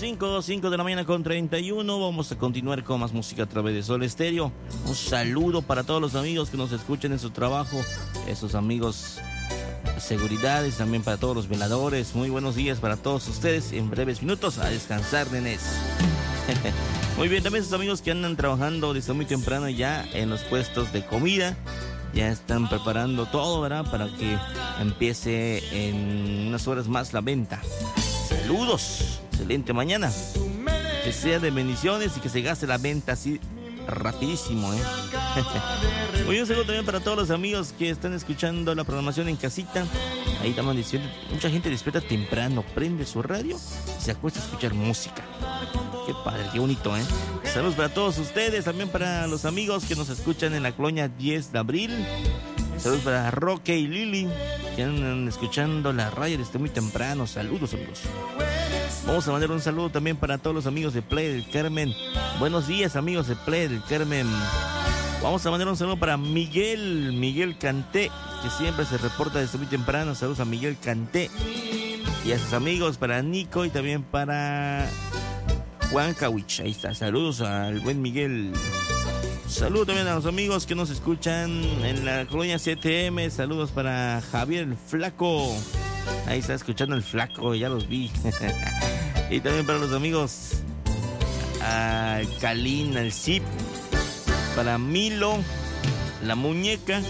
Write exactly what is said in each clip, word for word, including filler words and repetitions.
cinco, cinco de la mañana con treinta y uno. Vamos a continuar con más música a través de Sol Estéreo. Un saludo para todos los amigos que nos escuchan en su trabajo, esos amigos de seguridad, y también para todos los veladores. Muy buenos días para todos ustedes. En breves minutos a descansar, nenes. Muy bien, también esos amigos que andan trabajando desde muy temprano ya en los puestos de comida. Ya están preparando todo, ¿verdad? Para que empiece en unas horas más la venta. Saludos, excelente mañana. Que sea de bendiciones y que se gaste la venta así rapidísimo, ¿eh? Hoy un saludo también para todos los amigos que están escuchando la programación en casita. Ahí estamos diciendo, mucha gente despierta temprano, prende su radio y se acuesta a escuchar música. Qué padre, qué bonito, ¿eh? Saludos para todos ustedes, también para los amigos que nos escuchan en la colonia diez de abril. Saludos para Roque y Lili, que andan escuchando la radio desde muy temprano. Saludos, amigos. Vamos a mandar un saludo también para todos los amigos de Playa del Carmen. Buenos días, amigos de Playa del Carmen. Vamos a mandar un saludo para Miguel, Miguel Canté, que siempre se reporta desde muy temprano. Saludos a Miguel Canté y a sus amigos, para Nico y también para Juan Kawich. Ahí está, saludos al buen Miguel. Saludos también a los amigos que nos escuchan en la colonia C T M. Saludos para Javier el Flaco. Ahí está escuchando el Flaco, ya los vi. Y también para los amigos a Calín, al Zip, para Milo, la muñeca,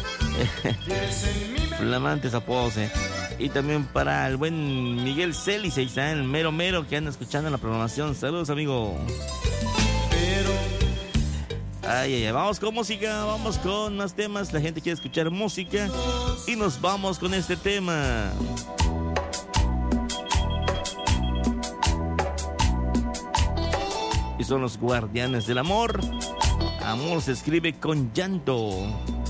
flamantes apodos, eh. Y también para el buen Miguel Celis, ahí está el mero mero que anda escuchando la programación. Saludos, amigo. Ay, ay, ay, vamos con música, vamos con más temas. La gente quiere escuchar música y nos vamos con este tema. Y son los Guardianes del Amor. Amor se escribe con llanto.